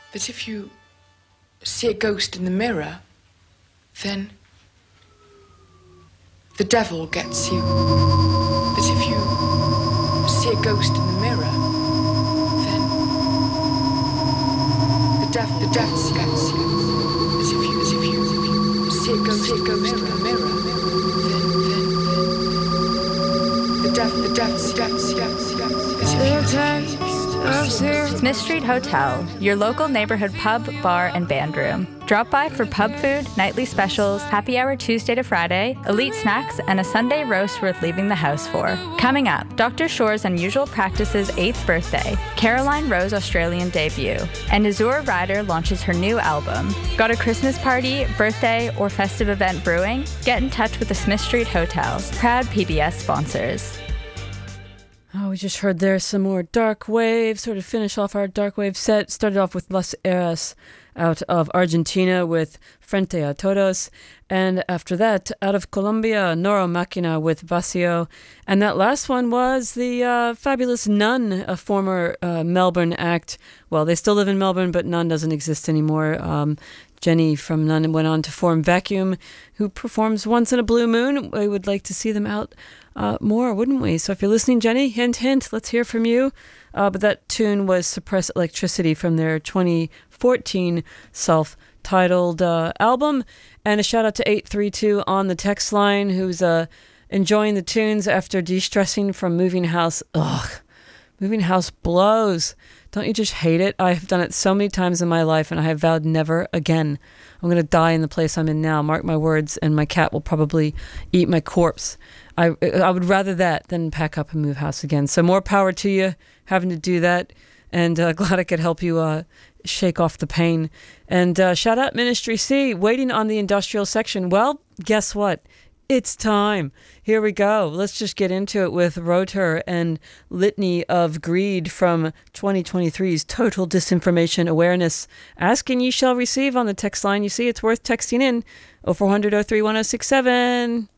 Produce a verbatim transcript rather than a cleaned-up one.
that if you see a ghost in the mirror, then the devil gets you. That if you see a ghost in the mirror, then the devil, the devil gets you. That if you, as if you, if you see a ghost, see a ghost in the mirror, then, then, then the devil, the devil gets you. As if you, Smith Street Hotel, your local neighborhood pub, bar, and band room. Drop by for pub food, nightly specials, happy hour Tuesday to Friday, elite snacks, and a Sunday roast worth leaving the house for. Coming up, Doctor Shore's Unusual Practices eighth birthday, Caroline Rose Australian debut, and Azura Ryder launches her new album. Got a Christmas party, birthday, or festive event brewing? Get in touch with the Smith Street Hotel, proud P B S sponsors. Oh, we just heard there some more Dark Wave, sort of finish off our Dark Wave set. Started off with Las Eras out of Argentina with Frente a Todos. And after that, out of Colombia, Noro Machina with Vacío. And that last one was the uh, fabulous Nun, a former uh, Melbourne act. Well, they still live in Melbourne, but Nun doesn't exist anymore. Um, Jenny from Nun went on to form Vacuum, who performs once in a blue moon. We would like to see them out uh, more, wouldn't we? So if you're listening, Jenny, hint, hint, let's hear from you. Uh, but that tune was Suppress Electricity from their twenty fourteen self-titled uh, album. And a shout out to eight three two on the text line, who's uh, enjoying the tunes after de-stressing from Moving House. Ugh, Moving House blows. Don't you just hate it? I've done it so many times in my life, and I have vowed never again. I'm going to die in the place I'm in now, mark my words, and my cat will probably eat my corpse. I I would rather that than pack up and move house again. So more power to you having to do that, and uh, glad I could help you uh, shake off the pain. And uh, shout out Ministry C, waiting on the industrial section. Well, guess what? It's time. Here we go. Let's just get into it with Rotor and Litany of Greed from twenty twenty-three's Total Disinformation Awareness. Ask and ye shall receive on the text line. You see, it's worth texting in oh four hundred oh three one oh six seven.